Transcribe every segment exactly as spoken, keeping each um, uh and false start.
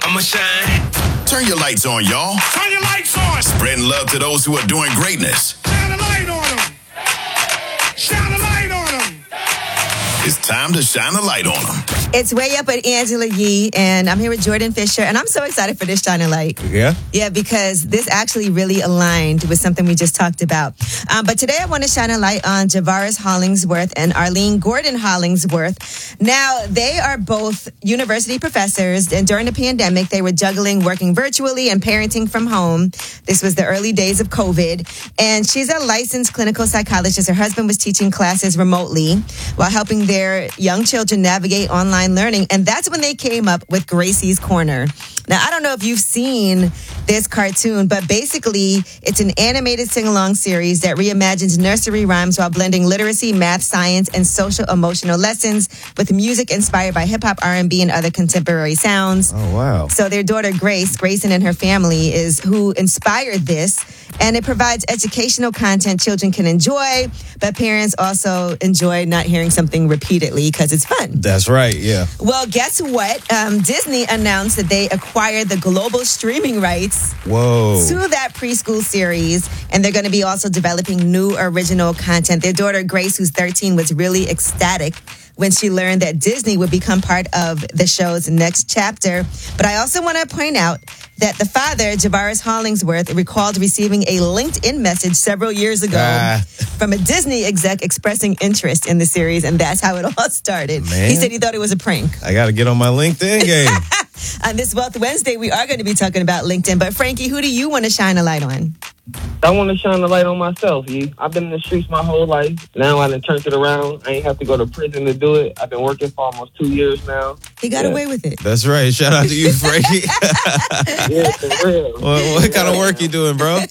I'ma shine. Turn your lights on, y'all. Turn your lights on. Spreading love to those who are doing greatness. Shine a light on them. Shine a light on them. It's time to shine a light on them. It's Way Up with Angela Yee, and I'm here with Jordan Fisher, and I'm so excited for this Shine a Light. Yeah? Yeah, because this actually really aligned with something we just talked about. Um, but today I want to shine a light on Javaris Hollingsworth and Arlene Gordon Hollingsworth. Now, they are both university professors, and during the pandemic, they were juggling working virtually and parenting from home. This was the early days of COVID, and she's a licensed clinical psychologist. Her husband was teaching classes remotely while helping their young children navigate online learning, and that's when they came up with Gracie's Corner. Now, I don't know if you've seen this cartoon, but basically, it's an animated sing-along series that reimagines nursery rhymes while blending literacy, math, science, and social-emotional lessons with music inspired by hip-hop, R and B, and other contemporary sounds. Oh, wow. So their daughter, Grace, Grayson and her family, is who inspired this, and it provides educational content children can enjoy, but parents also enjoy not hearing something repeatedly because it's fun. That's right, yeah. Well, guess what? Um, Disney announced that they acquired the global streaming rights Whoa. to that preschool series, and they're going to be also developing new original content. Their daughter, Grace, who's thirteen, was really ecstatic when she learned that Disney would become part of the show's next chapter. But I also want to point out that the father, Javaris Hollingsworth, recalled receiving a LinkedIn message several years ago Ah. from a Disney exec expressing interest in the series, and that's how it all started. Man. He said he thought it was a prank. I got to get on my LinkedIn game. On this Wealth Wednesday, we are going to be talking about LinkedIn. But Frankie, who do you want to shine a light on? I want to shine the light on myself. E. I've been in the streets my whole life. Now I done turned it around. I ain't have to go to prison to do it. I've been working for almost two years now. He got Yeah. away with it. That's right. Shout out to you, Frankie. Yeah, for real. what what kind of work you doing, bro?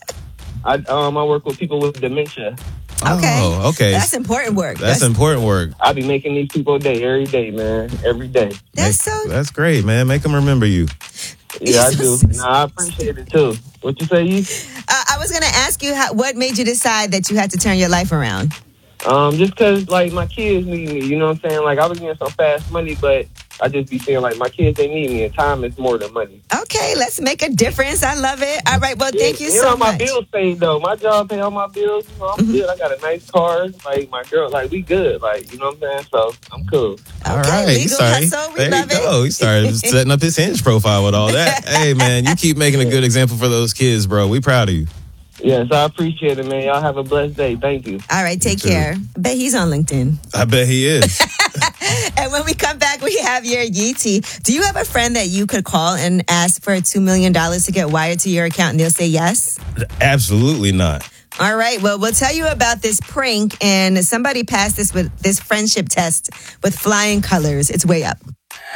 I um I work with people with dementia. Okay. Oh, okay. That's important work. That's important work. I be making these people day every day, man. Every day. That's Make- so... That's great, man. Make them remember you. Yeah, I do. Nah, I appreciate it too. What you say, E? Uh, I was going to ask you, how, what made you decide that you had to turn your life around? Um, just cause like my kids need me, you know what I'm saying? Like I was getting some fast money, but I just be saying like my kids, they need me, and time is more than money. Okay, let's make a difference. I love it. All right, well, thank you Yeah, so all my much. bills paid though. My job pay all my bills. You know, I'm good. I got a nice car. Like my girl, like we good. Like you know what I'm saying. So I'm cool. All Okay, right. He legal started, hustle, we there love you it. go. He started setting up his Hinge profile with all that. Hey, man, you keep making a good example for those kids, bro. We proud of you. Yes, I appreciate it, man. Y'all have a blessed day. Thank you. All right, take too. care. Bet he's on LinkedIn. I bet he is. And when we come back, we have your Yeetie. Do you have a friend that you could call and ask for two million dollars to get wired to your account and they'll say yes? Absolutely not. All right, well, we'll tell you about this prank, and somebody passed this with this friendship test with flying colors. It's Way Up.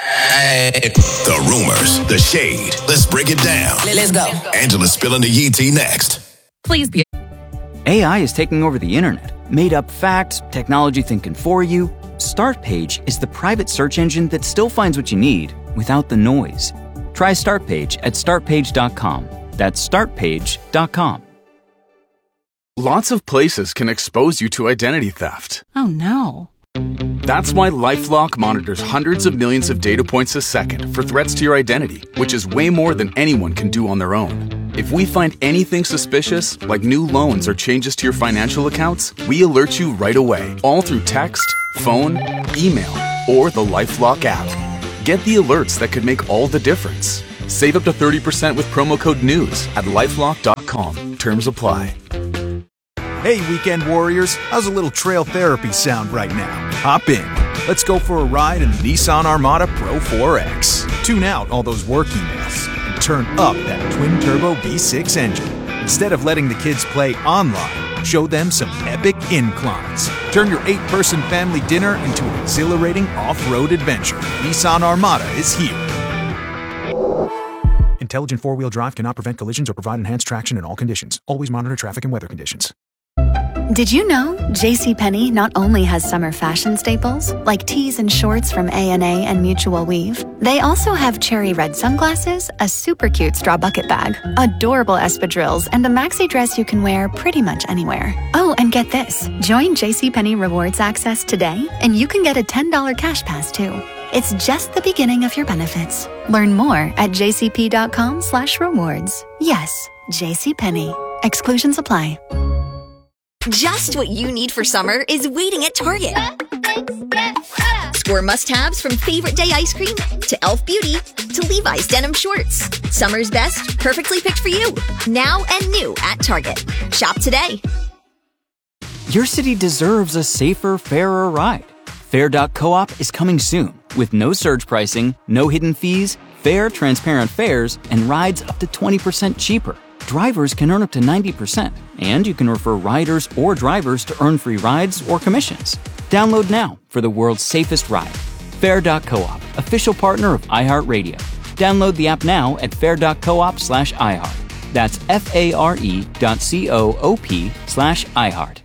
The rumors, the shade. Let's break it down. Let's go. Angela's spilling the Yee tea next. Please be. A I is taking over the internet. Made up facts, technology thinking for you. Startpage is the private search engine that still finds what you need without the noise. Try Startpage at start page dot com. That's start page dot com. Lots of places can expose you to identity theft. Oh no. That's why LifeLock monitors hundreds of millions of data points a second for threats to your identity, which is way more than anyone can do on their own. If we find anything suspicious, like new loans or changes to your financial accounts, we alert you right away, all through text, phone, email, or the LifeLock app. Get the alerts that could make all the difference. Save up to thirty percent with promo code NEWS at lifelock dot com. Terms apply. Hey, weekend warriors, how's a little trail therapy sound right now? Hop in. Let's go for a ride in the Nissan Armada Pro four X. Tune out all those work emails and turn up that twin-turbo V six engine. Instead of letting the kids play online, show them some epic inclines. Turn your eight-person family dinner into an exhilarating off-road adventure. Nissan Armada is here. Intelligent four-wheel drive cannot prevent collisions or provide enhanced traction in all conditions. Always monitor traffic and weather conditions. Did you know JCPenney not only has summer fashion staples, like tees and shorts from A and A and Mutual Weave, they also have cherry red sunglasses, a super cute straw bucket bag, adorable espadrilles, and a maxi dress you can wear pretty much anywhere. Oh, and get this. Join JCPenney Rewards Access today, and you can get a ten dollars cash pass, too. It's just the beginning of your benefits. Learn more at jcp.com slash rewards. Yes, JCPenney. Exclusions apply. Just what you need for summer is waiting at Target. Score must-haves from Favorite Day ice cream to e l f Beauty to Levi's denim shorts. Summer's best, perfectly picked for you. Now and new at Target. Shop today. Your city deserves a safer, fairer ride. Fair dot coop is coming soon with no surge pricing, no hidden fees, fair, transparent fares, and rides up to twenty percent cheaper. Drivers can earn up to ninety percent, and you can refer riders or drivers to earn free rides or commissions. Download now for the world's safest ride. Fair dot coop, official partner of iHeartRadio. Download the app now at fair dot coop slash iHeart. That's F-A-R-E dot C-O-O-P slash iHeart.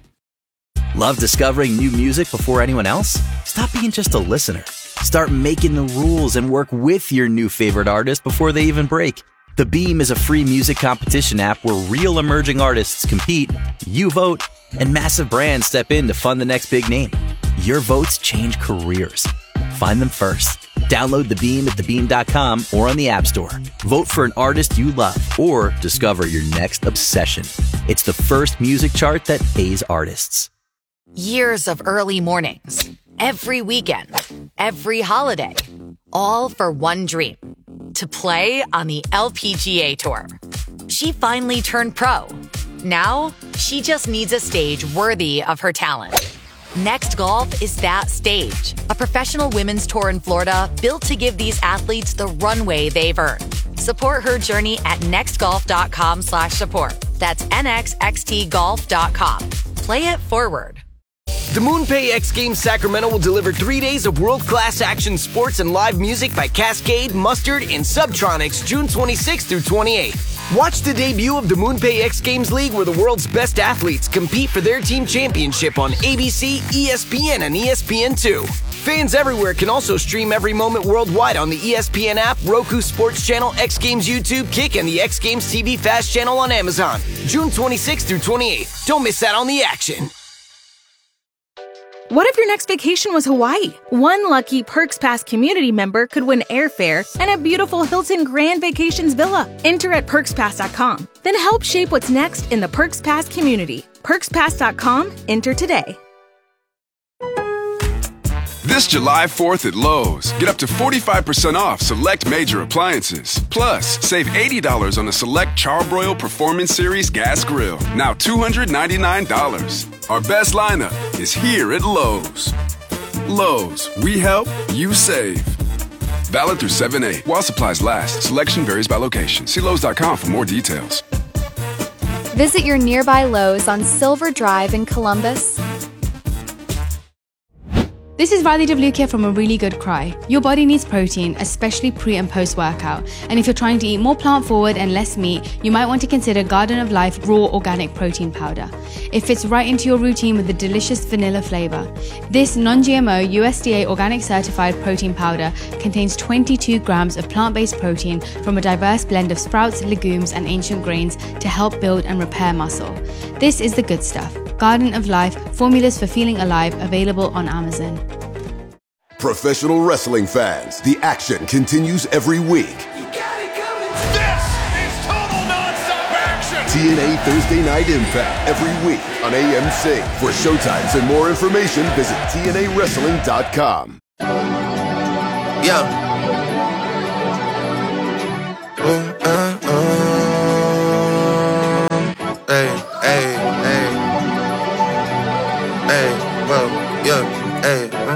Love discovering new music before anyone else? Stop being just a listener. Start making the rules and work with your new favorite artist before they even break. The Beam is a free music competition app where real emerging artists compete, you vote, and massive brands step in to fund the next big name. Your votes change careers. Find them first. Download The Beam at the beam dot com or on the App Store. Vote for an artist you love or discover your next obsession. It's the first music chart that pays artists. Years of early mornings, every weekend, every holiday, all for one dream, to play on the L P G A Tour. She finally turned pro. Now, she just needs a stage worthy of her talent. Next Golf is that stage, a professional women's tour in Florida built to give these athletes the runway they've earned. Support her journey at nextgolf.com slash support. That's N X X T golf dot com. Play it forward. The MoonPay X Games Sacramento will deliver three days of world-class action sports and live music by Cascade, Mustard, and Subtronics June twenty-sixth through twenty-eighth. Watch the debut of the MoonPay X Games League where the world's best athletes compete for their team championship on A B C, E S P N, and E S P N two. Fans everywhere can also stream every moment worldwide on the E S P N app, Roku Sports Channel, X Games YouTube, Kick, and the X Games T V Fast Channel on Amazon. June twenty-sixth through twenty-eighth. Don't miss out on the action. What if your next vacation was Hawaii? One lucky Perks Pass community member could win airfare and a beautiful Hilton Grand Vacations villa. Enter at perks pass dot com. Then help shape what's next in the Perks Pass community. perks pass dot com. Enter today. This July fourth at Lowe's, get up to forty-five percent off select major appliances. Plus, save eighty dollars on the select Charbroil Performance Series gas grill, now two hundred ninety-nine dollars. Our best lineup is here at Lowe's. Lowe's, we help, you save. Valid through seven eight. While supplies last, selection varies by location. See Lowe's dot com for more details. Visit your nearby Lowe's on Silver Drive in Columbus. This is Riley DeVluke from A Really Good Cry. Your body needs protein, especially pre and post workout. And if you're trying to eat more plant forward and less meat, you might want to consider Garden of Life Raw Organic Protein Powder. It fits right into your routine with a delicious vanilla flavor. This non-G M O U S D A organic certified protein powder contains twenty-two grams of plant-based protein from a diverse blend of sprouts, legumes, and ancient grains to help build and repair muscle. This is the good stuff. Garden of Life, formulas for feeling alive, available on Amazon. Professional wrestling fans, the action continues every week. This is total nonstop action. T N A Thursday Night Impact every week on A M C. For showtimes and more information, visit T N A wrestling dot com. Yeah. Oh, uh, um, hey, hey, hey. Hey, well, yeah, hey.